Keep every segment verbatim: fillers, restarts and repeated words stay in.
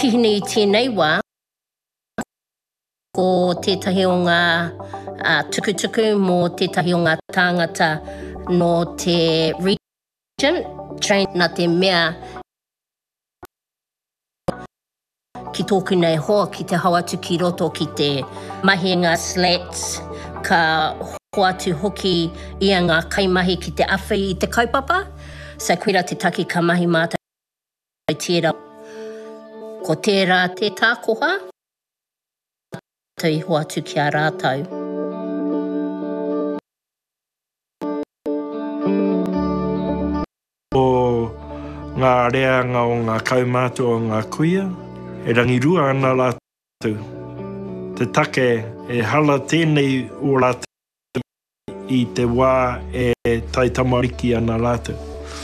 pihini i tēnei wā, ko tētahi o ngā uh, tukutuku mō tētahi o ngā tāngata no te region, train nā te mea ki tōku nei hoa ki te hauatu ki roto ki te mahi ngā slats, ka hoatu hoki i ngā kaimahi ki te awhi i te kaupapa, sa kuira te taki ka mahi mātai i tērā. Ko tērā te tākoha, tei hoatu ki a rātau. O ngā reanga o ngā kaumātua o ngā kuia, e rangirua ana rātou. Te take e hala tēnei o rātou i te wā e taitamariki ana rātou.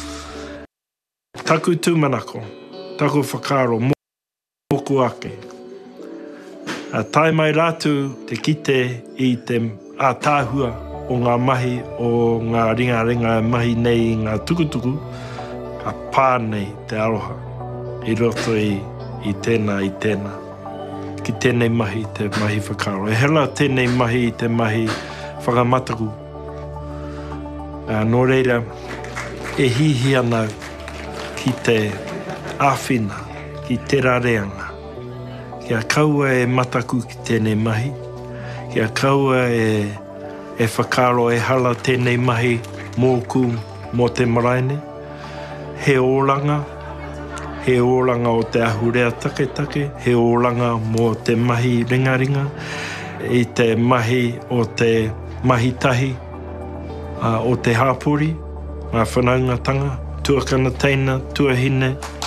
Taku tūmanako, taku whakaro, moku ake. A tai mai rātou te kite i te ātāhua o ngā mahi o ngā ringa ringa mahi nei i ngā tukutuku, ka pānei te aroha i roto i, i tēnā i tēnā. Ki tēnei mahi te mahi whakaro. E hela tēnei mahi i te mahi whakamataku. Uh, nō reira, e hihi ana ki te āwhina, ki te rareanga. Kia kaua e mataku ki tēnei mahi. Kia kaua e, e whakaro e hala tēnei mahi mōku mō te maraine. He ōranga, he ōranga o te ahurea take take, he ōranga mō te mahi ringa ringa, i te mahi o te mahi tahi, uh, o te hāpuri, ngā whanaungatanga, tuakana teina, tuahine,